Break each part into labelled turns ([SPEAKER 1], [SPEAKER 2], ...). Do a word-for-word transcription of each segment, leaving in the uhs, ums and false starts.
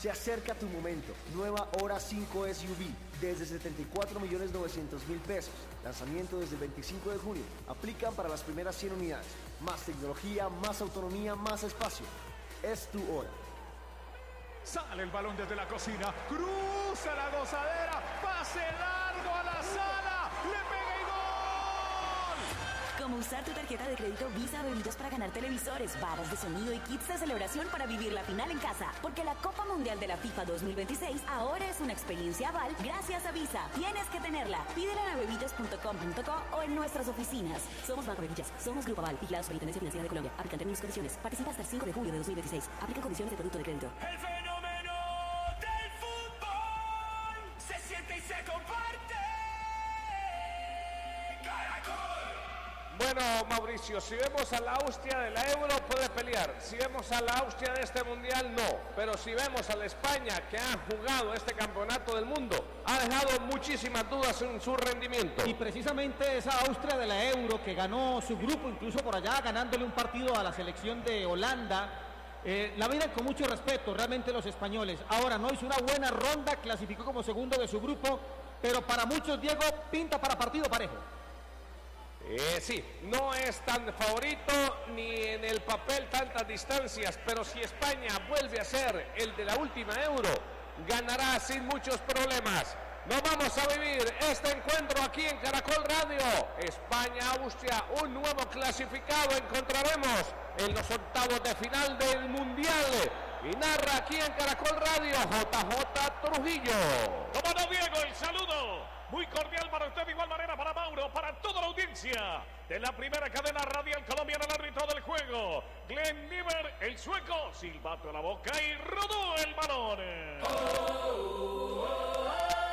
[SPEAKER 1] Se acerca tu momento. Nueva Hora cinco S U V desde setenta y cuatro millones novecientos mil pesos. Lanzamiento desde el veinticinco de junio. Aplican para las primeras cien unidades. Más tecnología, más autonomía, más espacio. Es tu hora.
[SPEAKER 2] Sale el balón desde la cocina. Cruza la gozadera. Pase largo a la sala. Le pega y gol.
[SPEAKER 3] Como usar tu tarjeta de crédito Visa Bebidas para ganar televisores, barras de sonido y kits de celebración para vivir la final en casa. Porque la Copa Mundial de la FIFA dos mil veintiséis ahora es una experiencia aval gracias a Visa. Tienes que tenerla. Pídela en bebidas punto com punto co o en nuestras oficinas. Somos Banco Bebidas. Somos Grupo Aval. Vigilados por Intendencia Financiera de Colombia. Aplican términos y condiciones. Participa hasta el cinco de julio de dos mil veintiséis. Aplican condiciones de producto de crédito.
[SPEAKER 4] El fenómeno del fútbol se siente y se comparte. Caracol.
[SPEAKER 5] Bueno, Mauricio, si vemos a la Austria de la Euro puede pelear, si vemos a la Austria de este Mundial no, pero si vemos a la España que ha jugado este campeonato del mundo, ha dejado muchísimas dudas en su rendimiento.
[SPEAKER 6] Y precisamente esa Austria de la Euro que ganó su grupo, incluso por allá ganándole un partido a la selección de Holanda, eh, la miran con mucho respeto realmente los españoles. Ahora no hizo una buena ronda, clasificó como segundo de su grupo, pero para muchos, Diego, pinta para partido parejo.
[SPEAKER 5] Eh, sí, no es tan favorito ni en el papel tantas distancias, pero si España vuelve a ser el de la última Euro, ganará sin muchos problemas. Nos vamos a vivir este encuentro aquí en Caracol Radio. España-Austria, un nuevo clasificado encontraremos en los octavos de final del Mundial. Y narra aquí en Caracol Radio J J Trujillo.
[SPEAKER 2] Como no, Diego, el saludo muy cordial para usted, de igual manera para Mauro, para toda la audiencia de la primera cadena radial colombiana, el árbitro del juego, Glenn Niemer, el sueco, silbato a la boca y rodó el balón. Oh, oh, oh,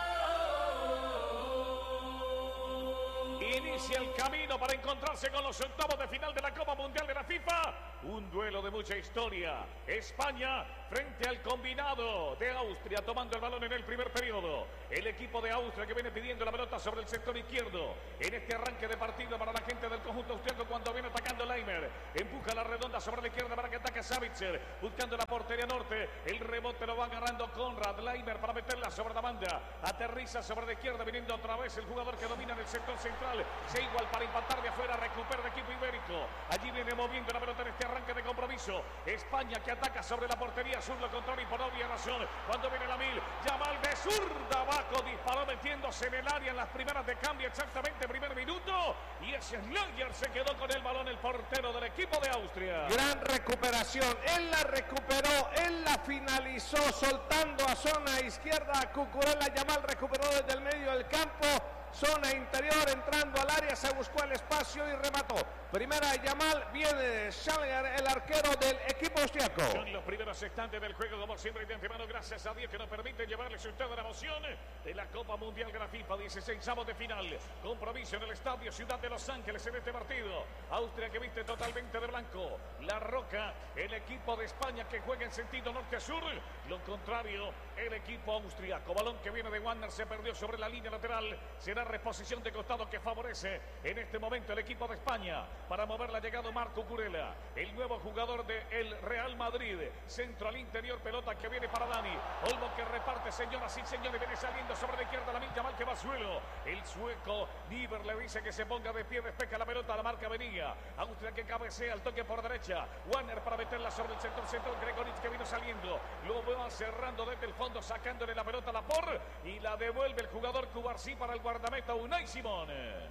[SPEAKER 2] oh. Inicia el camino para encontrarse con los octavos de final de la Copa Mundial de la FIFA. Un duelo de mucha historia. España frente al combinado de Austria, tomando el balón en el primer periodo. El equipo de Austria que viene pidiendo la pelota sobre el sector izquierdo. En este arranque de partido para la gente del conjunto austriaco cuando viene atacando Leimer. Empuja la redonda sobre la izquierda para que ataque Savitzer. Buscando la portería norte. El rebote lo va agarrando Conrad. Leimer para meterla sobre la banda. Aterriza sobre la izquierda, viniendo otra vez el jugador que domina en el sector central. Se igual para empatar de afuera. Recupera el equipo ibérico. Allí viene moviendo la pelota en este arranque de compromiso. España que ataca sobre la portería sur, lo contrario y por obvia razón. Cuando viene la mil, Yamal de zurda abajo, disparó metiéndose en el área en las primeras de cambio, exactamente primer minuto. Y ese Schlager se quedó con el balón, el portero del equipo de Austria.
[SPEAKER 5] Gran recuperación. Él la recuperó, él la finalizó soltando a zona izquierda. Cucurella. Yamal recuperó desde el medio del campo. Zona interior, entrando al área, se buscó el espacio y remató. Primera de Yamal, viene Schlager, el arquero del equipo austriaco.
[SPEAKER 2] Son los primeros instantes del juego, como siempre, de antemano, gracias a Dios que nos permiten llevarles a ustedes la emoción de la Copa Mundial de la FIFA, dieciseisavos de final. Compromiso en el estadio Ciudad de Los Ángeles en este partido. Austria que viste totalmente de blanco. La Roca, el equipo de España que juega en sentido norte-sur. Lo contrario, el equipo austriaco. Balón que viene de Wanner, se perdió sobre la línea lateral. Será reposición de costado que favorece en este momento el equipo de España. Para mover la llegada Marco Cucurella, el nuevo jugador del Real Madrid. Centro al interior, pelota que viene para Dani. Olmo que reparte, señoras y señores, viene saliendo sobre la izquierda la Lamine Yamal que va a suelo. El sueco Niver le dice que se ponga de pie, despeja la pelota, la marca venía. Austria que cabecea, el toque por derecha. Wanner para meterla sobre el sector central. Gregoric que vino saliendo. Lo va cerrando desde el fondo, sacándole la pelota a la por y la devuelve el jugador Cubarsí para el guardameta Unai Simón.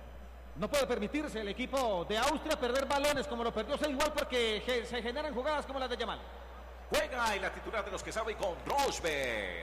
[SPEAKER 6] No puede permitirse el equipo de Austria perder balones como lo perdió, sea igual porque se generan jugadas como las de Yamal.
[SPEAKER 7] Juega y la titular de los que sabe con Rochebet.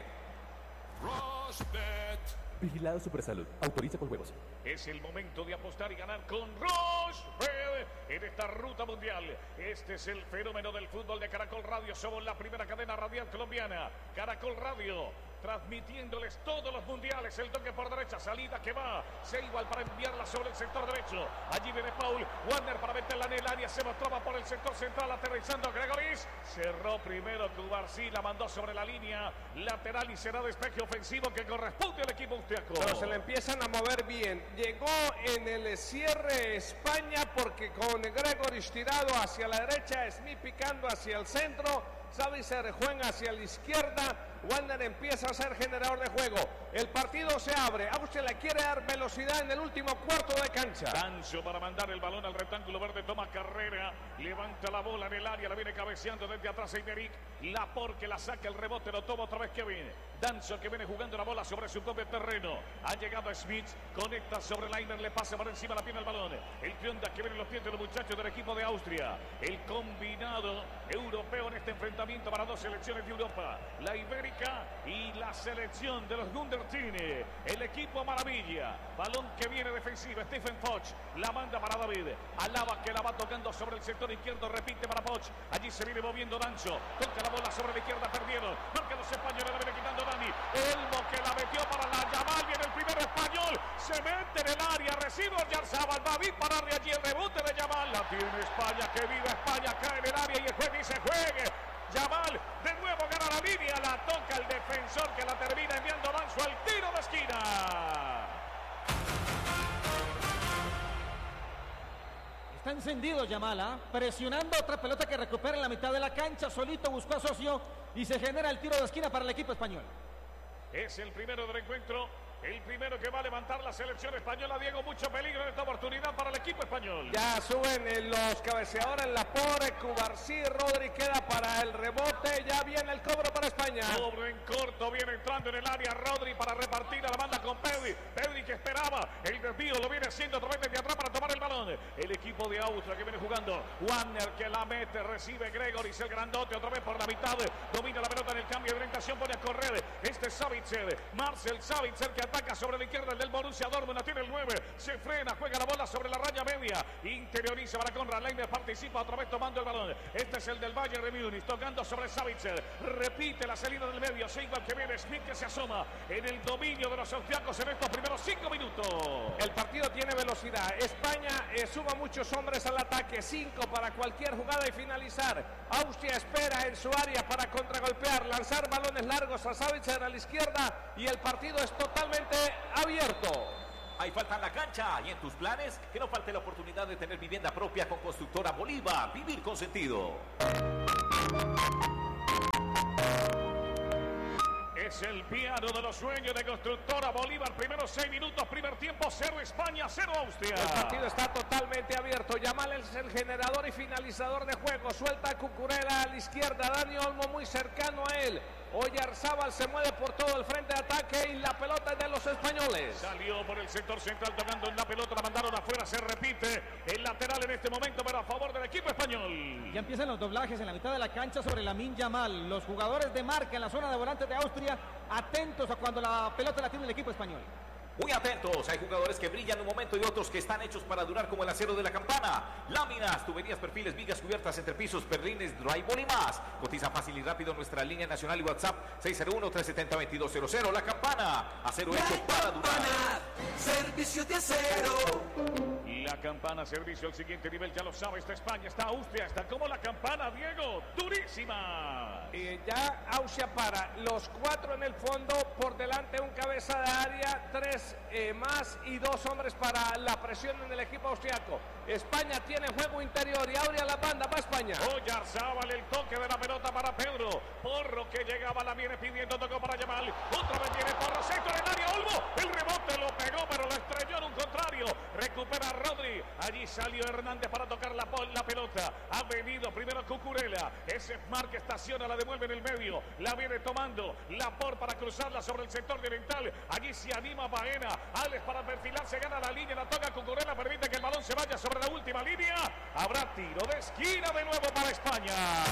[SPEAKER 8] Rochebet. Vigilado Supersalud. Autoriza con huevos.
[SPEAKER 2] Es el momento de apostar y ganar con Rochebet en esta ruta mundial. Este es el fenómeno del fútbol de Caracol Radio. Somos la primera cadena radial colombiana. Caracol Radio, transmitiéndoles todos los mundiales. El toque por derecha, salida que va. Se igual para enviarla sobre el sector derecho. Allí viene Paul. Wanner para meterla en el área. Se mostraba por el sector central, aterrizando Gregoris. Cerró primero Cubarsí, la mandó sobre la línea lateral y será despeje ofensivo que corresponde al equipo austriaco.
[SPEAKER 5] Pero se le empiezan a mover bien. Llegó en el cierre España porque con Gregoris tirado hacia la derecha, Smith picando hacia el centro, Savitzer juega hacia la izquierda. Wanner empieza a ser generador de juego. El partido se abre. Austria le quiere dar velocidad en el último cuarto de cancha.
[SPEAKER 2] Danzo para mandar el balón al rectángulo verde. Toma carrera. Levanta la bola en el área. La viene cabeceando desde atrás Eimerick. Laporte que la saca el rebote. Lo toma otra vez Kevin. Danzo que viene jugando la bola sobre su propio terreno. Ha llegado Smith. Conecta sobre Lainer. Le pasa por encima la pierna el balón. El Trionda que viene en los pies de los muchachos del equipo de Austria. El combinado europeo en este enfrentamiento para dos selecciones de Europa. La Ibérica y la selección de los Gundertini. El equipo maravilla. Balón que viene defensivo. Stephen Foch la manda para David. Alaba que la va tocando sobre el sector izquierdo. Repite para Foch. Allí se viene moviendo Danzo. Toca la bola sobre la izquierda. Perdieron. Marca los españoles. La viene quitando Dani. Olmo que la metió para la Yamal. Viene el primer español. Se mete en el área. Recibe Oyarzabal. Va a dispararle allí el rebote de Yamal. La tiene España. Que viva España. Cae en el área y el juez dice juegue. Yamal de nuevo gana la línea, la toca el defensor que la termina enviando Danzo al tiro de esquina.
[SPEAKER 6] Está encendido Yamal, ¿eh? Presionando otra pelota que recupera en la mitad de la cancha, solito buscó a socio y se genera el tiro de esquina para el equipo español.
[SPEAKER 2] Es el primero del encuentro. El primero que va a levantar la selección española. Diego, mucho peligro en esta oportunidad para el equipo español.
[SPEAKER 5] Ya suben eh, los cabeceadores, Laporte, Cubarsí, Rodri queda para el rebote. Ya viene el cobro para España.
[SPEAKER 2] Cobro en corto, viene entrando en el área Rodri para repartir a la banda con Pedri. Pedri que esperaba el desvío, lo viene haciendo otra vez desde atrás para tomar el balón. El equipo de Austria que viene jugando. Wanner que la mete, recibe Gregoris, el grandote, otra vez por la mitad. Domina la pelota en el cambio de orientación, pone a correr. Este es Savitzer, Marcel Savitzer que ataca sobre la izquierda el del Borussia Dortmund, tiene el nueve, se frena, juega la bola sobre la raya media, interioriza para Konrad Leiner, participa otra vez tomando el balón. Este es el del Bayern de Múnich, tocando sobre Savitzer, repite la salida del medio, Seibal que viene, Smith que se asoma en el dominio de los austriacos en estos primeros cinco minutos.
[SPEAKER 5] El partido tiene velocidad, España eh, suma muchos hombres al ataque, cinco para cualquier jugada y finalizar. Austria espera en su área para contragolpear, lanzar balones largos a Savitzer a la izquierda y el partido es totalmente abierto.
[SPEAKER 7] Hay falta en la cancha y en tus planes que no falte la oportunidad de tener vivienda propia con Constructora Bolívar. Vivir con sentido.
[SPEAKER 2] Es el piano de los sueños de Constructora Bolívar. Primeros seis minutos, primer tiempo, cero España, cero Austria.
[SPEAKER 5] El partido está totalmente abierto. Yamal es el generador y finalizador de juego. Suelta a Cucurella a la izquierda. Dani Olmo muy cercano a él. Oyarzabal se mueve por todo el frente de ataque y la pelota es de los españoles.
[SPEAKER 2] Salió por el sector central tocando en la pelota, la mandaron afuera, se repite el lateral en este momento, pero a favor del equipo español.
[SPEAKER 6] Ya empiezan los doblajes en la mitad de la cancha sobre Lamine Yamal. Los jugadores de marca en la zona de volantes de Austria, atentos a cuando la pelota la tiene el equipo español.
[SPEAKER 7] Muy atentos, hay jugadores que brillan un momento y otros que están hechos para durar como el acero de la campana. Láminas, tuberías, perfiles, vigas cubiertas, entrepisos, perlines, drywall y más. Cotiza fácil y rápido nuestra línea nacional y WhatsApp seis cero uno, tres siete cero, dos dos cero cero. La Campana, acero hecho para durar.
[SPEAKER 4] Servicio de acero.
[SPEAKER 2] La Campana, servicio al siguiente nivel, ya lo sabe, está España, está Austria, está como la Campana, Diego, durísima.
[SPEAKER 5] Eh, ya Austria para los cuatro en el fondo, por delante un cabeza de área, tres eh, más y dos hombres para la presión en el equipo austriaco. España tiene juego interior y abre a la banda, va España.
[SPEAKER 2] Oyarzabal, el toque de la pelota para Pedro. Porro que llegaba, la viene pidiendo, tocó para Yamal. Otra vez viene Porro, centro en el área, Olmo. El rebote lo pegó, pero lo estrelló en un contrario. Recupera Rodri. Allí salió Hernández para tocar la, la pelota. Ha venido primero Cucurella. Ese Smart que estaciona, la devuelve en el medio. La viene tomando Laporte para cruzarla sobre el sector oriental. Allí se anima Baena. Alex para perfilarse, gana la línea, la toca Cucurella, permite que el balón se vaya sobre la última línea. Habrá tiro de esquina de nuevo para España.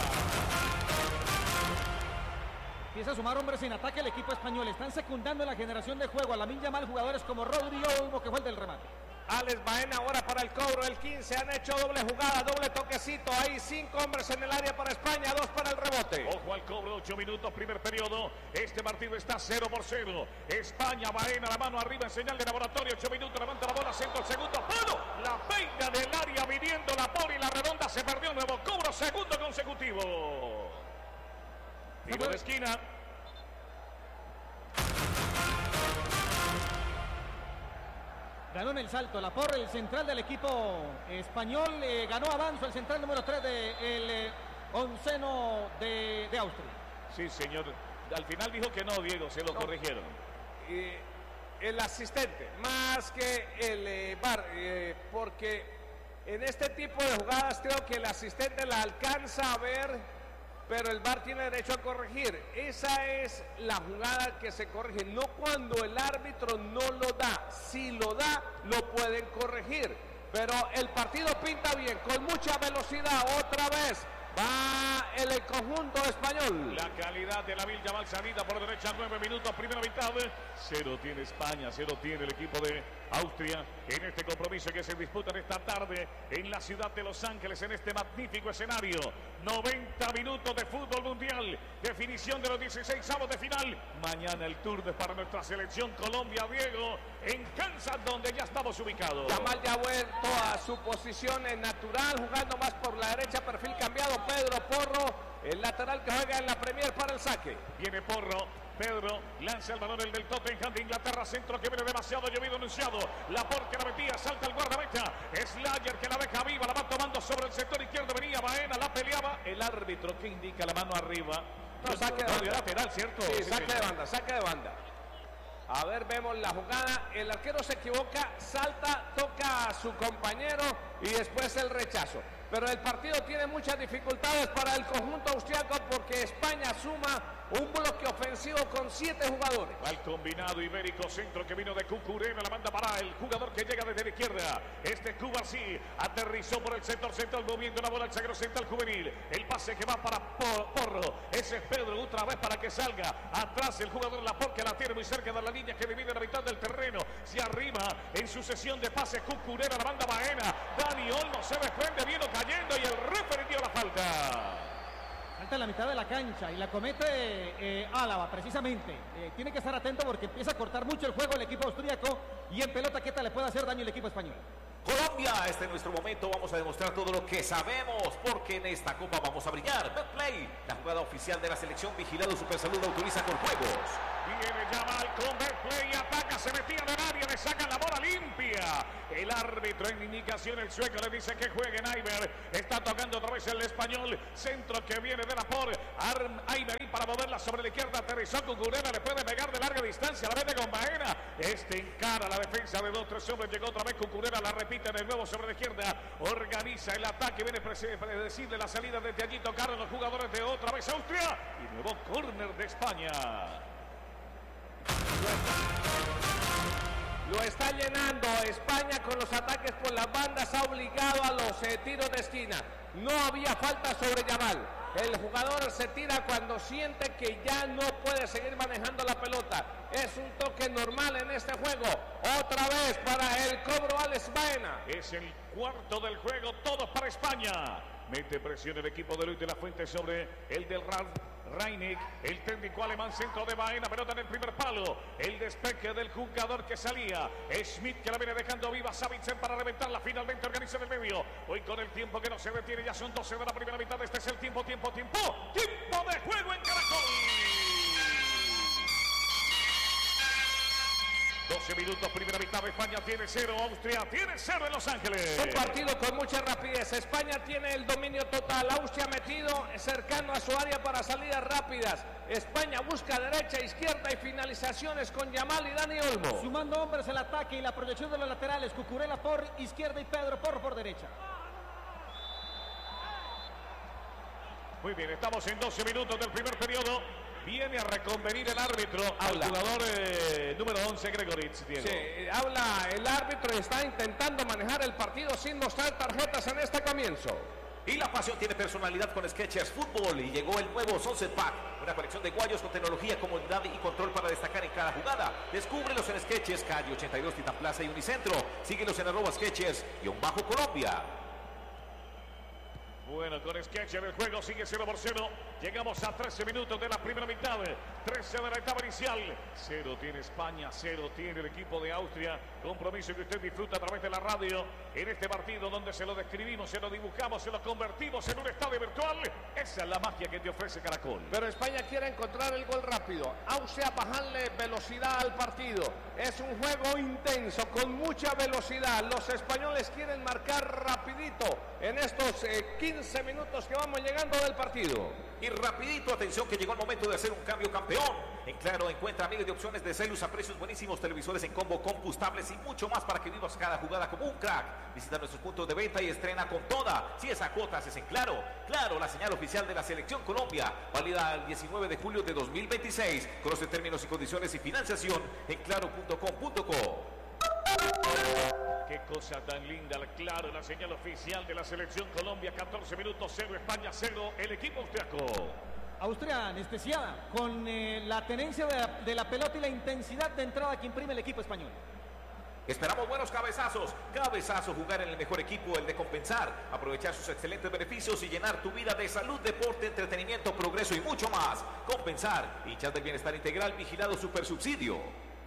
[SPEAKER 6] Empieza a sumar hombres en ataque el equipo español. Están secundando en la generación de juego a Lamine Yamal jugadores como Rodri Olmo, que fue el del remate.
[SPEAKER 5] Alex Baena ahora para el cobro, el quince, han hecho doble jugada, doble toquecito, hay cinco hombres en el área para España, dos para el rebote.
[SPEAKER 2] Ojo al cobro, ocho minutos, primer periodo, este partido está cero por cero. España, Baena, la mano arriba en señal de laboratorio, ocho minutos, levanta la bola, centro el segundo, ¡palo! La peina del área viniendo la poli, la redonda se perdió, nuevo cobro, segundo consecutivo. Tiro de esquina.
[SPEAKER 6] Ganó en el salto, Laporte, el central del equipo español, eh, ganó a Danzo, el central número tres del de, eh, onceno de, de Austria.
[SPEAKER 2] Sí, señor. Al final dijo que no, Diego, se lo
[SPEAKER 5] no.
[SPEAKER 2] corrigieron.
[SPEAKER 5] Eh, el asistente, más que el eh, V A R, eh, porque en este tipo de jugadas creo que el asistente la alcanza a ver, pero el V A R tiene derecho a corregir. Esa es la jugada que se corrige, no cuando el árbitro no lo da. Si lo da, lo pueden corregir. Pero el partido pinta bien, con mucha velocidad, otra vez. Va el, el conjunto español.
[SPEAKER 2] La calidad de la Yamal, salida por derecha, nueve minutos, primera mitad. Cero tiene España, cero tiene el equipo de Austria en este compromiso que se disputa esta tarde en la ciudad de Los Ángeles, en este magnífico escenario. noventa minutos de fútbol mundial, definición de los dieciséis avos de final. Mañana el tour de para nuestra selección Colombia, Diego, en Kansas, donde ya estamos ubicados.
[SPEAKER 5] Yamal ya ha vuelto a su posición natural, jugando más por la derecha, perfil cambiado. Pedro Porro, el lateral que juega en la Premier para el saque.
[SPEAKER 2] Viene Porro, Pedro lanza el balón, el del Tottenham de Inglaterra, centro que viene demasiado llovido, anunciado. Laporte la metía, salta el guardameta. Slayer que la deja viva, la va tomando sobre el sector izquierdo. Venía Baena, la peleaba. El árbitro que indica la mano arriba.
[SPEAKER 5] No, saque de banda.
[SPEAKER 2] Lateral, ¿cierto?
[SPEAKER 5] Sí,
[SPEAKER 2] Sí,
[SPEAKER 5] saque
[SPEAKER 2] sí.
[SPEAKER 5] de banda, saque de banda. A ver, vemos la jugada. El arquero se equivoca, salta, toca a su compañero y después el rechazo. Pero el partido tiene muchas dificultades para el conjunto austriaco porque España suma un bloque ofensivo con siete jugadores.
[SPEAKER 2] Al combinado ibérico, centro que vino de Cucurella, la manda para el jugador que llega desde la izquierda. Este Cuba sí aterrizó por el sector central, moviendo una bola al zaguero central juvenil. El pase que va para Porro. Ese es Pedro, otra vez para que salga. Atrás el jugador Laporte, que la tiene muy cerca de la línea que divide la mitad del terreno. Se arrima en sucesión de pases Cucurella, la manda Baena. Dani Olmo se desprende, vino cayendo y el referee dio la falta.
[SPEAKER 6] Falta en la mitad de la cancha y la comete eh, Álava, precisamente. Eh, tiene que estar atento porque empieza a cortar mucho el juego el equipo austríaco y en pelota quieta le puede hacer daño el equipo español.
[SPEAKER 7] Colombia, este es nuestro momento, vamos a demostrar todo lo que sabemos, porque en esta copa vamos a brillar. Betplay, la jugada oficial de la selección, vigilado Supersalud, autoriza con juegos.
[SPEAKER 2] Viene Yamal con Betplay, ataca, se metía en el área, le sacan la bola limpia. El árbitro en indicación, el sueco le dice que juegue Naiber. Está tocando otra vez el español, centro que viene de la por Aymerín para moverla sobre la izquierda, aterrizó Cucurella, le puede pegar de larga distancia, la mete con Baena. Este encara la defensa de dos, tres hombres, llegó otra vez Cucurella, la repite en el nuevo sobre la izquierda, organiza el ataque, viene predecible la salida desde allí, tocaron los jugadores de otra vez Austria y nuevo córner de España.
[SPEAKER 5] Lo está llenando España con los ataques por las bandas, ha obligado a los eh, tiros de esquina. No había falta sobre Yamal. El jugador se tira cuando siente que ya no puede seguir manejando la pelota. Es un toque normal en este juego. Otra vez para el cobro Alex Baena.
[SPEAKER 2] Es el cuarto del juego, todos para España. Mete presión el equipo de Luis de la Fuente sobre el del Ralf Rangnick, el técnico alemán, centro de Baena, pelota en el primer palo, el despeje del jugador que salía, Schmidt que la viene dejando viva, Savitsen para reventarla, finalmente organiza en el medio, hoy con el tiempo que no se detiene, ya son doce de la primera mitad, este es el tiempo, tiempo, tiempo, tiempo de juego en Caracol. doce minutos, primera mitad, España tiene cero, Austria tiene cero en Los Ángeles.
[SPEAKER 5] Un partido con mucha rapidez. España tiene el dominio total. Austria metido cercano a su área para salidas rápidas. España busca derecha, izquierda y finalizaciones con Yamal y Dani Olmo.
[SPEAKER 6] Sumando hombres el ataque y la proyección de los laterales. Cucurella por izquierda y Pedro Porro por derecha.
[SPEAKER 2] Muy bien, estamos en doce minutos del primer periodo. Viene a reconvenir el árbitro al jugador eh, número once, Gregoritz, Diego.
[SPEAKER 5] Sí, habla el árbitro y está intentando manejar el partido sin mostrar tarjetas en este comienzo.
[SPEAKER 7] Y la pasión tiene personalidad con Skechers Fútbol y llegó el nuevo Sunset Pack, una colección de guayos con tecnología, comodidad y control para destacar en cada jugada. Descúbrelos en Skechers, calle ochenta y dos, Titán Plaza y Unicentro. Síguelos en arroba Skechers y un bajo Colombia.
[SPEAKER 2] Bueno, con Skechers el juego sigue cero por cero. Llegamos a trece minutos de la primera mitad. trece de la etapa inicial. Cero tiene España, cero tiene el equipo de Austria. Compromiso que usted disfruta a través de la radio en este partido donde se lo describimos, se lo dibujamos, se lo convertimos en un estadio virtual. Esa es la magia que te ofrece Caracol.
[SPEAKER 5] Pero España quiere encontrar el gol rápido. Austria bajarle velocidad al partido. Es un juego intenso, con mucha velocidad. Los españoles quieren marcar rapidito en estos eh, quince minutos que vamos llegando del partido.
[SPEAKER 7] Y rapidito, atención que llegó el momento de hacer un cambio campeón. En Claro encuentra miles de opciones de celus a precios buenísimos, televisores en combo, compus, tablets y mucho más para que vivas cada jugada como un crack. Visita nuestros puntos de venta y estrena con toda. Si es a cuotas es en Claro. Claro, la señal oficial de la Selección Colombia. Válida el diecinueve de julio de dos mil veintiséis. Conoce términos y condiciones y financiación en claro punto com punto co.
[SPEAKER 2] Qué cosa tan linda, Claro, la señal oficial de la Selección Colombia. catorce minutos, cero España, cero el equipo austriaco.
[SPEAKER 6] Austria anestesiada con eh, la tenencia de la, de la pelota y la intensidad de entrada que imprime el equipo español.
[SPEAKER 7] Esperamos buenos cabezazos. Cabezazo, jugar en el mejor equipo, el de Compensar. Aprovechar sus excelentes beneficios y llenar tu vida de salud, deporte, entretenimiento, progreso y mucho más. Compensar, hinchas del bienestar integral, vigilado super subsidio.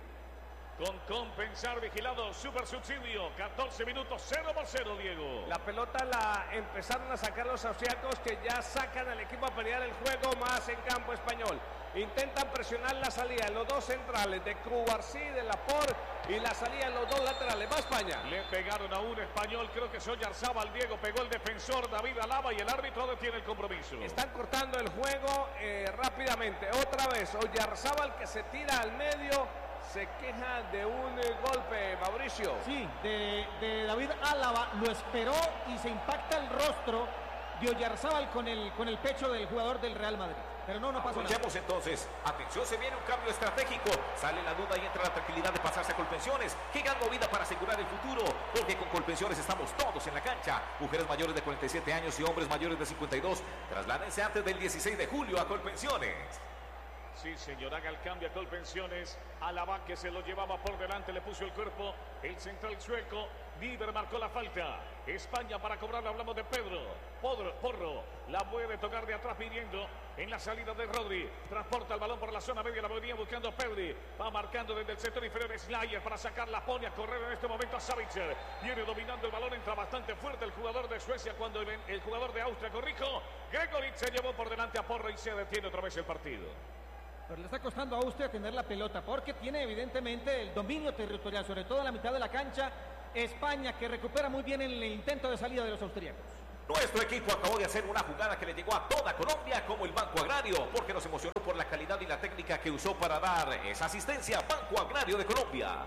[SPEAKER 2] Con Compensar, vigilado, super subsidio. catorce minutos, cero por cero, Diego.
[SPEAKER 5] La pelota la empezaron a sacar los austriacos, que ya sacan al equipo a pelear el juego más en campo español. Intentan presionar la salida, los dos centrales de Cubarsí, de Laporte, y la salida en los dos laterales. Va España.
[SPEAKER 2] Le pegaron a un español, creo que soy Oyarzábal, Diego. Pegó el defensor David Alaba y el árbitro detiene el compromiso.
[SPEAKER 5] Están cortando el juego eh, rápidamente. Otra vez, Oyarzábal que se tira al medio. Se queja de un eh, golpe, Mauricio.
[SPEAKER 6] Sí, de, de David Álava, lo esperó y se impacta el rostro de Oyarzábal con el, con el pecho del jugador del Real Madrid. Pero no, no pasó nada.
[SPEAKER 7] Escuchemos entonces, atención, se viene un cambio estratégico. Sale la duda y entra la tranquilidad de pasarse a Colpensiones. Qué gran movida para asegurar el futuro, porque con Colpensiones estamos todos en la cancha. Mujeres mayores de cuarenta y siete años y hombres mayores de cincuenta y dos, trasládense antes del dieciséis de julio a Colpensiones.
[SPEAKER 2] Sí, señor, haga el cambio a Colpensiones. Alaba, que se lo llevaba por delante, le puso el cuerpo. El central sueco, Diver marcó la falta. España para cobrarla, hablamos de Pedro. Podro, Porro, la puede tocar de atrás pidiendo en la salida de Rodri. Transporta el balón por la zona media, la venía buscando Pedri. Va marcando desde el sector inferior Slayer para sacarla, pone a correr en este momento a Savitzer. Viene dominando el balón, entra bastante fuerte el jugador de Suecia cuando el, el jugador de Austria, corrijo. Gregoric se llevó por delante a Porro y se detiene otra vez el partido.
[SPEAKER 6] Pero le está costando a Austria tener la pelota porque tiene evidentemente el dominio territorial, sobre todo en la mitad de la cancha. España que recupera muy bien el intento de salida de los austríacos.
[SPEAKER 7] Nuestro equipo acabó de hacer una jugada que le llegó a toda Colombia como el Banco Agrario, porque nos emocionó por la calidad y la técnica que usó para dar esa asistencia. Banco Agrario de Colombia.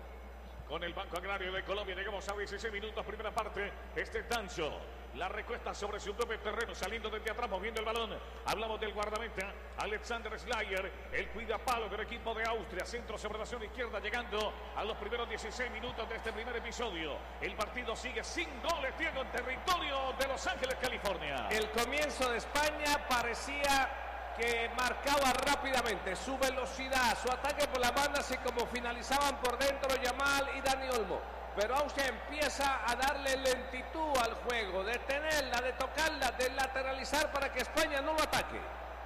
[SPEAKER 2] Con el Banco Agrario de Colombia llegamos a dieciséis minutos, primera parte. Este Tancho la recuesta sobre su propio terreno, saliendo desde atrás, moviendo el balón. Hablamos del guardameta, Alexander Slayer, el cuidapalo del equipo de Austria. Centro sobre la zona izquierda, llegando a los primeros dieciséis minutos de este primer episodio. El partido sigue sin goles, Diego, en territorio de Los Ángeles, California.
[SPEAKER 5] El comienzo de España parecía que marcaba rápidamente su velocidad, su ataque por las bandas y como finalizaban por dentro Yamal y Dani Olmo. Pero Austria empieza a darle lentitud al juego, de tenerla, de tocarla, de lateralizar para que España no lo ataque.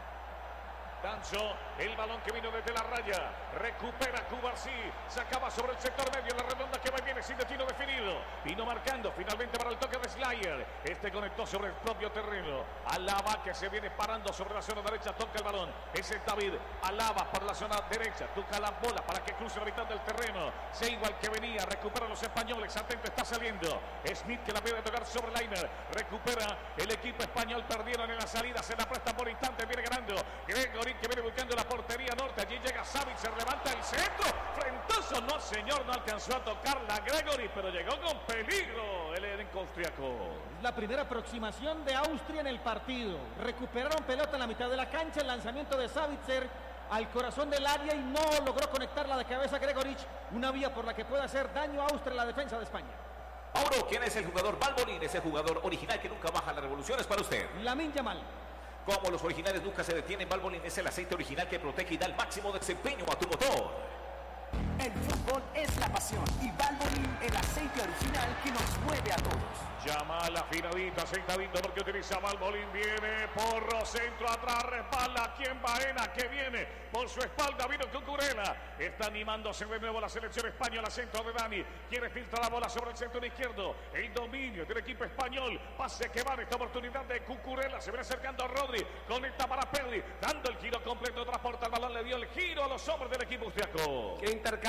[SPEAKER 2] Tancho, el balón que vino desde la raya, recupera Cubarsí, sacaba sobre el sector medio, la redonda que va y viene sin destino definido, vino marcando finalmente para el toque de Slayer, este conectó sobre el propio terreno, Alaba que se viene parando sobre la zona derecha, toca el balón, ese David Alaba por la zona derecha, toca la bola para que cruce la mitad del terreno, se igual que venía, recupera los españoles, atento, está saliendo, Smith que la puede tocar sobre Lainer, recupera el equipo español, perdieron en la salida, se la presta por instante, viene ganando, Gregory que viene buscando la portería norte, allí llega Savitzer, levanta el centro, frentoso, no señor, no alcanzó a tocarla Gregory, pero llegó con peligro el elenco austriaco.
[SPEAKER 6] La primera aproximación de Austria en el partido, recuperaron pelota en la mitad de la cancha, el lanzamiento de Savitzer al corazón del área y no logró conectarla de cabeza Gregory, una vía por la que puede hacer daño a Austria en la defensa de España.
[SPEAKER 7] Ahora, ¿quién es el jugador Balbolín? Ese jugador original que nunca baja las revoluciones para usted.
[SPEAKER 6] Lamine Yamal.
[SPEAKER 7] Como los originales nunca se detienen, Balbolín es el aceite original que protege y da el máximo desempeño a tu motor.
[SPEAKER 9] El fútbol es la pasión y Balbolín el aceite original que nos mueve a todos.
[SPEAKER 2] Yamal afinadito, aceitadito porque utiliza Balbolín, viene Porro, centro atrás, respalda, ¿quién Baena? Que viene por su espalda, vino Cucurella, está animándose de nuevo la selección española, centro de Dani, quiere filtrar la bola sobre el centro izquierdo, el dominio del equipo español, pase que va en esta oportunidad de Cucurella, se viene acercando a Rodri, conecta para Pedri, dando el giro completo, transporta el balón, le dio el giro a los hombres del equipo austriaco.
[SPEAKER 5] Que intercambia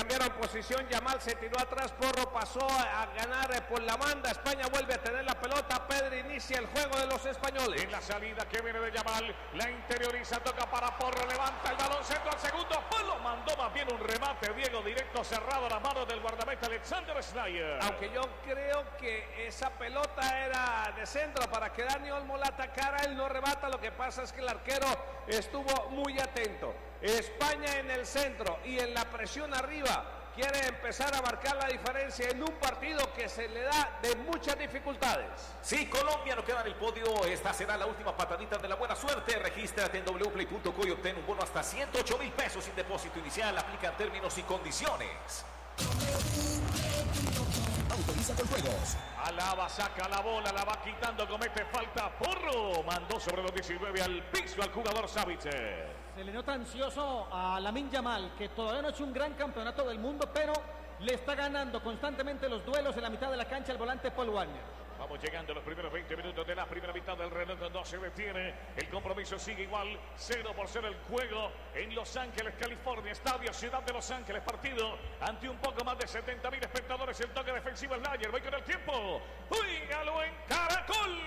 [SPEAKER 5] cambiaron posición, Yamal se tiró atrás, Porro pasó a ganar por la banda, España vuelve a tener la pelota, Pedri inicia el juego de los españoles.
[SPEAKER 2] En la salida que viene de Yamal, la interioriza, toca para Porro, levanta el balón, centro al segundo, pues lo mandó más bien un remate, Diego, directo cerrado a las manos del guardameta Alexander Schneider.
[SPEAKER 5] Aunque yo creo que esa pelota era de centro para que Dani Olmo la atacara, él no remata, lo que pasa es que el arquero estuvo muy atento. España en el centro y en la presión arriba quiere empezar a marcar la diferencia en un partido que se le da de muchas dificultades.
[SPEAKER 7] Sí, Colombia no queda en el podio. Esta será la última patadita de la buena suerte. Regístrate en doble u play punto co y obtén un bono hasta ciento ocho mil pesos sin depósito inicial. Aplican términos y condiciones.
[SPEAKER 10] Autoriza con juegos.
[SPEAKER 2] Alaba, saca la bola, la va quitando, comete falta. Porro mandó sobre los diecinueve al piso al jugador Savitzer.
[SPEAKER 6] Se le nota ansioso a Lamine Yamal, que todavía no ha hecho un gran campeonato del mundo, pero le está ganando constantemente los duelos en la mitad de la cancha al volante Paul Warner.
[SPEAKER 2] Vamos llegando a los primeros veinte minutos de la primera mitad del reloj, no se detiene, el compromiso sigue igual, cero por cero el juego en Los Ángeles, California, estadio Ciudad de Los Ángeles, partido ante un poco más de setenta mil espectadores, el toque defensivo Schneider, voy con el tiempo, ¡Uígalo en Caracol!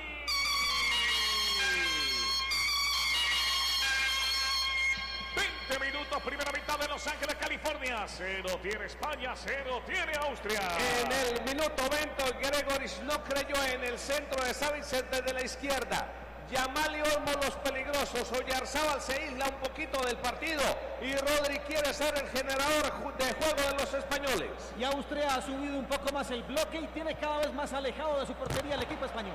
[SPEAKER 2] veinte minutos, primera mitad de Los Ángeles, California. Cero tiene España, cero tiene Austria.
[SPEAKER 5] En el minuto veinte, Gregoris no creyó en el centro de Savitzer desde la izquierda. Yamal y Olmo los peligrosos. Oyarzábal se aísla un poquito del partido y Rodri quiere ser el generador de juego de los españoles.
[SPEAKER 6] Y Austria ha subido un poco más el bloque y tiene cada vez más alejado de su portería el equipo español.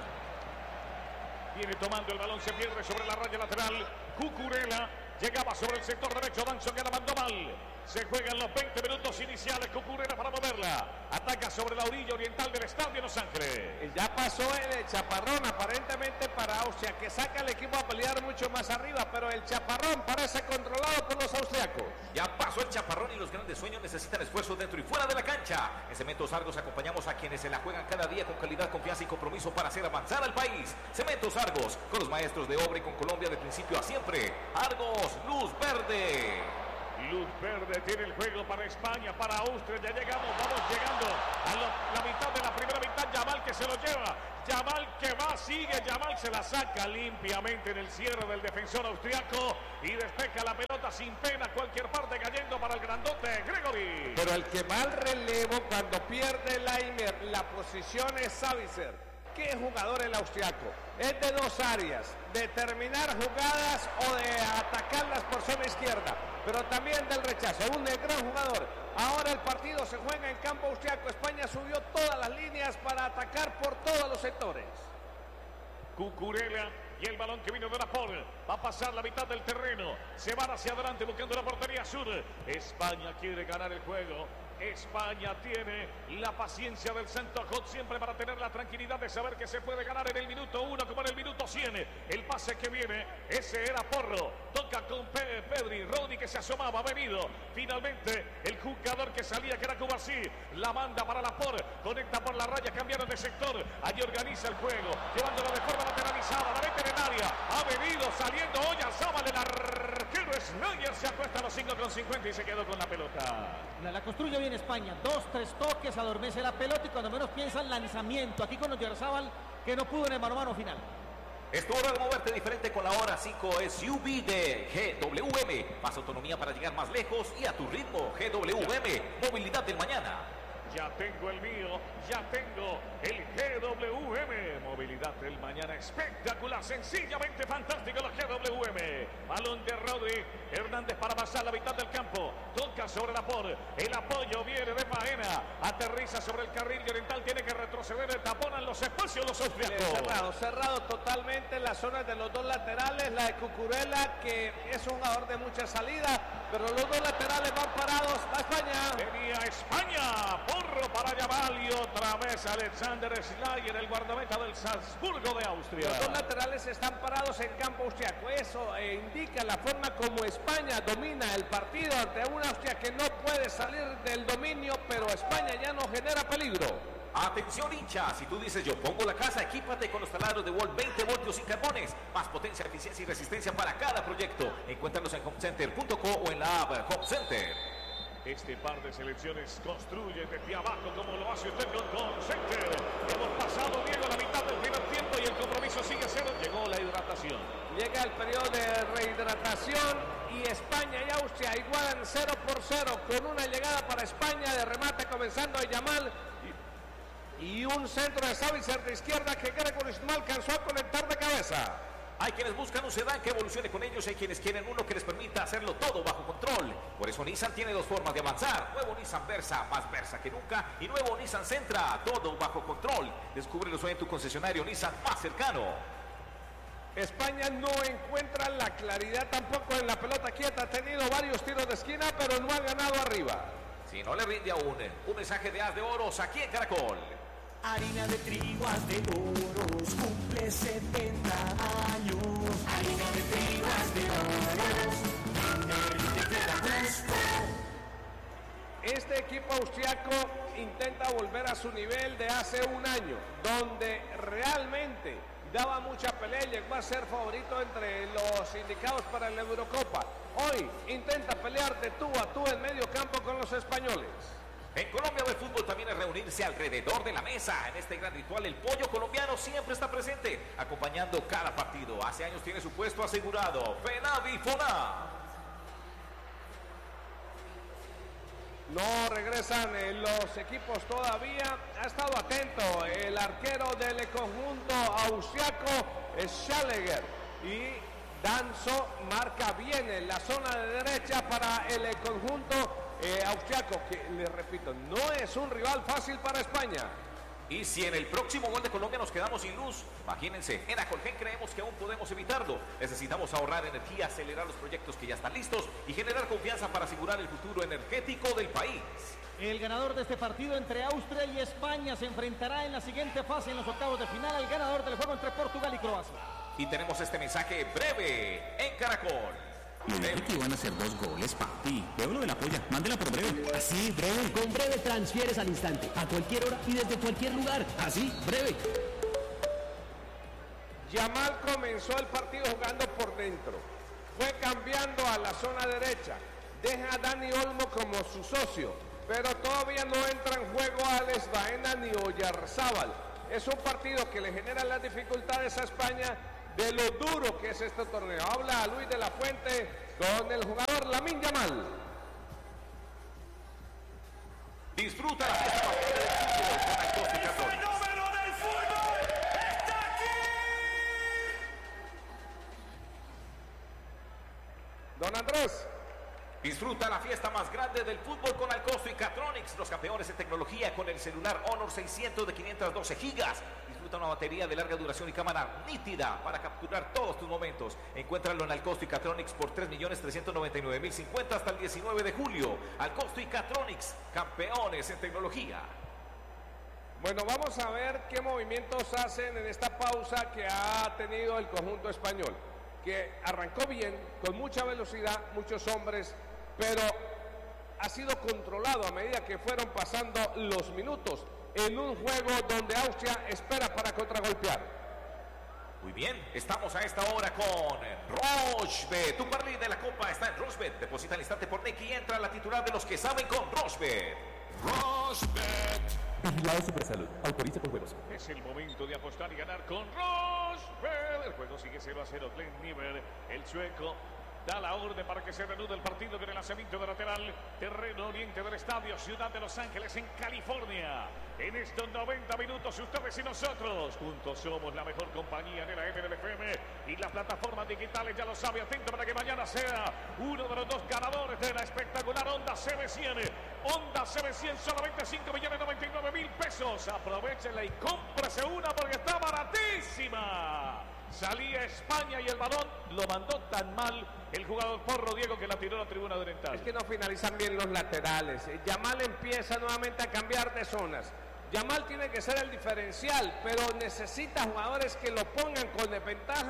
[SPEAKER 2] Viene tomando el balón, se pierde sobre la raya lateral. Cucurella llegaba sobre el sector derecho, Danzo que la mandó mal. Se juegan los veinte minutos iniciales, Cucurella para moverla. Ataca sobre la orilla oriental del estadio Los Ángeles.
[SPEAKER 5] Ya pasó el chaparrón aparentemente para Austria, que saca al equipo a pelear mucho más arriba, pero el chaparrón parece controlado por los austriacos.
[SPEAKER 7] Ya pasó el chaparrón y los grandes sueños necesitan esfuerzo dentro y fuera de la cancha. En Cementos Argos acompañamos a quienes se la juegan cada día con calidad, confianza y compromiso para hacer avanzar al país. Cementos Argos, con los maestros de obra y con Colombia de principio a siempre. Argos, luz verde.
[SPEAKER 2] Luz verde tiene el juego para España, para Austria. Ya llegamos, vamos llegando a lo, la mitad de la primera mitad. Yamal que se lo lleva. Yamal que va, sigue. Yamal se la saca limpiamente en el cierre del defensor austriaco y despeja la pelota sin pena. Cualquier parte cayendo para el grandote Gregory.
[SPEAKER 5] Pero el que va al relevo cuando pierde Laimer, la posición es Savitzer. ¿Qué jugador el austriaco? Es de dos áreas, de terminar jugadas o de atacarlas por zona izquierda, pero también del rechazo, un gran jugador. Ahora el partido se juega en campo austriaco, España subió todas las líneas para atacar por todos los sectores.
[SPEAKER 2] Cucurella y el balón que vino de Napoli va a pasar la mitad del terreno, se van hacia adelante buscando la portería sur. España quiere ganar el juego. España tiene la paciencia del Santo Hot siempre para tener la tranquilidad de saber que se puede ganar en el minuto uno como en el minuto cien. El pase que viene, ese era Porro. Toca con Pe Pedri, Rodri que se asomaba, ha venido. Finalmente el jugador que salía, que era Cubarsí, la manda para la por, conecta por la raya, cambiaron de sector. Allí organiza el juego, llevándolo de forma lateralizada, la mete en el área. Ha venido saliendo Oyarzábal, el arquero Schneider se acuesta a los cinco con cincuenta y se quedó con la pelota.
[SPEAKER 6] La, la construye bien España, dos, tres toques, adormece la pelota y cuando menos piensa el lanzamiento. Aquí con Oyarzábal que no pudo en el mano a mano final.
[SPEAKER 7] Es tu hora de moverte diferente con la hora cinco S U V de G W M. Más autonomía para llegar más lejos y a tu ritmo. G W M, movilidad del mañana.
[SPEAKER 2] Ya tengo el mío, ya tengo el G W M. Movilidad del mañana espectacular, sencillamente fantástico la G W M. Balón de Rodri, Hernández para pasar la mitad del campo. Toca sobre la por, el apoyo viene de faena. Aterriza sobre el carril oriental, tiene que retroceder, taponan los espacios los austriacos.
[SPEAKER 5] Cerrado, cerrado totalmente en las zonas de los dos laterales. La de Cucurella, que es un jugador de mucha salida, pero los dos laterales van parados. A España.
[SPEAKER 2] Venía España, Porro para Yamal y otra vez Alexander Schneider, el guardameta del Salzburgo de Austria.
[SPEAKER 5] Los dos laterales están parados en campo austriaco. Eso eh, indica la forma como España domina el partido ante una Austria que no puede salir del dominio, pero España ya no genera peligro.
[SPEAKER 7] Atención hincha, si tú dices yo pongo la casa, equípate con los taladros de Volt veinte voltios sin carbones. Más potencia, eficiencia y resistencia para cada proyecto. Encuéntralos en home center punto co o en la app Home Center.
[SPEAKER 2] Este par de selecciones construye desde abajo como lo hace usted con Consenter. Hemos pasado, Diego, la mitad del primer tiempo y el compromiso sigue cero. Llegó la hidratación.
[SPEAKER 5] Llega el periodo de rehidratación y España y Austria igualan cero por cero con una llegada para España de remate comenzando a Yamal y, y un centro de Savitzer de izquierda que Gregory no alcanzó a conectar de cabeza.
[SPEAKER 7] Hay quienes buscan un sedán que evolucione con ellos, hay quienes quieren uno que les permita hacerlo todo bajo control. Por eso Nissan tiene dos formas de avanzar. Nuevo Nissan Versa, más Versa que nunca. Y nuevo Nissan Sentra, todo bajo control. Descúbrelo hoy en tu concesionario Nissan más cercano.
[SPEAKER 5] España no encuentra la claridad tampoco en la pelota quieta. Ha tenido varios tiros de esquina, pero no ha ganado arriba.
[SPEAKER 7] Si no le rinde aún, un mensaje de Haz de Oros aquí en Caracol.
[SPEAKER 9] Harina de trigo Haz de Oros cumple setenta años. Harina de trigo Haz de Oros, vende te da gusto.
[SPEAKER 5] Este equipo austriaco intenta volver a su nivel de hace un año, donde realmente daba mucha pelea y llegó a ser favorito entre los indicados para la Eurocopa. Hoy intenta pelear de tú a tú en medio campo con los españoles.
[SPEAKER 7] En Colombia el fútbol también es reunirse alrededor de la mesa. En este gran ritual el pollo colombiano siempre está presente, acompañando cada partido. Hace años tiene su puesto asegurado. Fenavi Foná.
[SPEAKER 5] No regresan eh, los equipos todavía. Ha estado atento el arquero del conjunto austriaco, Schalleger. Y Danzo marca bien en la zona de derecha para el conjunto Eh, austriaco, que les repito, no es un rival fácil para España.
[SPEAKER 7] Y si en el próximo gol de Colombia nos quedamos sin luz, imagínense, en Acolgen creemos que aún podemos evitarlo. Necesitamos ahorrar energía, acelerar los proyectos que ya están listos y generar confianza para asegurar el futuro energético del país.
[SPEAKER 6] El ganador de este partido entre Austria y España se enfrentará en la siguiente fase, en los octavos de final, al ganador del juego entre Portugal y Croacia.
[SPEAKER 7] Y tenemos este mensaje breve en Caracol.
[SPEAKER 10] Lo dije que iban a hacer dos goles, papi. Veo lo de la polla. Mándela por Breve.
[SPEAKER 11] Así, Breve. Con Breve transfieres al instante, a cualquier hora y desde cualquier lugar. Así, Breve.
[SPEAKER 5] Yamal comenzó el partido jugando por dentro. Fue cambiando a la zona derecha. Deja a Dani Olmo como su socio. Pero todavía no entra en juego Alex Baena ni Oyarzábal. Es un partido que le genera las dificultades a España de lo duro que es este torneo. Habla Luis de la Fuente con el jugador Lamine Yamal.
[SPEAKER 7] Disfruta la fiesta del fútbol con
[SPEAKER 4] El fenómeno del fútbol está aquí.
[SPEAKER 5] Don Andrés.
[SPEAKER 7] Disfruta la fiesta más grande del fútbol con Alcosto y Catronics, los campeones en tecnología, con el celular Honor seiscientos de quinientos doce gigas. Disfruta una batería de larga duración y cámara nítida para capturar todos tus momentos. Encuéntralo en Alcosto y Catronics por tres millones trescientos noventa y nueve mil cincuenta hasta el diecinueve de julio. Alcosto y Catronics, campeones en tecnología.
[SPEAKER 5] Bueno, vamos a ver qué movimientos hacen en esta pausa que ha tenido el conjunto español, que arrancó bien, con mucha velocidad, muchos hombres, pero ha sido controlado a medida que fueron pasando los minutos en un juego donde Austria espera para contragolpear.
[SPEAKER 7] Muy bien, estamos a esta hora con Rochebet. Tu parlay de la Copa está en Rochebet. Deposita al instante por Nequi y entra a la titular de los que saben con Rochebet. Rochebet.
[SPEAKER 8] Vigilado Supersalud. Autoriza con juegos.
[SPEAKER 2] Es el momento de apostar y ganar con Rochebet. El juego sigue cero a cero. Glenn Niever, el sueco, da la orden para que se reanude el partido con el lanzamiento de lateral. Terreno oriente del estadio Ciudad de Los Ángeles en California. En estos noventa minutos, ustedes y nosotros juntos somos la mejor compañía de la M L F M y las plataformas digitales. Ya lo sabe, atento para que mañana sea uno de los dos ganadores de la espectacular Honda C B cien. Honda C B cien, solamente cinco millones noventa y nueve mil pesos. Aprovechenla y cómprese una porque está baratísima. Salía España y el balón lo mandó tan mal el jugador Porro, Diego, que la tiró a la tribuna oriental.
[SPEAKER 5] Es que no finalizan bien los laterales. Yamal empieza nuevamente a cambiar de zonas. Yamal tiene que ser el diferencial, pero necesita jugadores que lo pongan con desventaja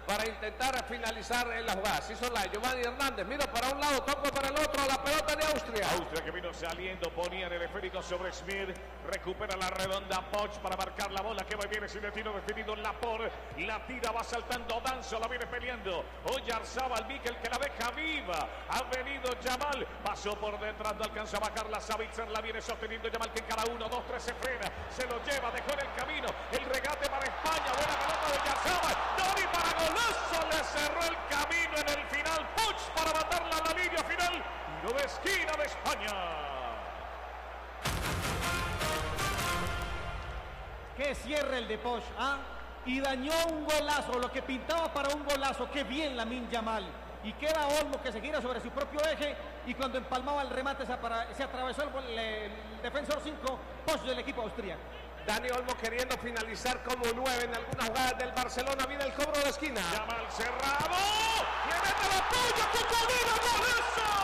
[SPEAKER 5] para intentar finalizar en la jugada. Se hizo la Giovanni Hernández, mira para un lado, toco para el otro, la pelota de Austria.
[SPEAKER 2] Austria que vino saliendo, ponía en el esférico sobre Smith, recupera la redonda Poch para marcar la bola que va y viene sin destino definido. Lapor, la tira, va saltando Danzo, la viene peleando. Oyarzábal, Mikel que la deja viva. Ha venido Yamal, pasó por detrás, no alcanza a bajarla. Savitzer la viene sosteniendo Yamal que en cada uno, dos, tres se frena, se lo lleva, dejó en el camino. El regate para España, buena pelota de Oyarzábal. Dori para golazo, le cerró el camino en el final. Poch para matarla a la línea final. Tiro de esquina de España.
[SPEAKER 6] Qué cierre el de Poch, ¿ah? Y dañó un golazo, lo que pintaba para un golazo. Qué bien Lamine Yamal. Y queda Olmo que se gira sobre su propio eje y cuando empalmaba el remate se, para, se atravesó el, el defensor cinco, Poch del equipo austríaco.
[SPEAKER 5] Dani Olmo queriendo finalizar como nueve en algunas jugadas del Barcelona. Viene el cobro de esquina.
[SPEAKER 2] Yamal cerrado. Le mete la puya, Cocodrilo, golazo.